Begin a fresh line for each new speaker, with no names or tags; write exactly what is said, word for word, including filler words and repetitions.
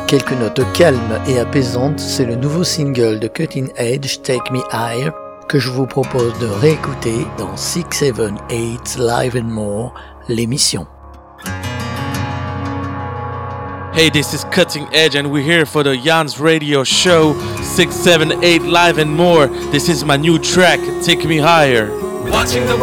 quelques notes calmes et apaisantes, c'est le nouveau single de Cutting Edge, Take Me Higher, que je vous propose de réécouter dans six sept eight Live and More, l'émission.
Hey, this is Cutting Edge and we're here for the Jan's Radio Show six seven eight Live and More. This is my new track, Take Me Higher. Watching the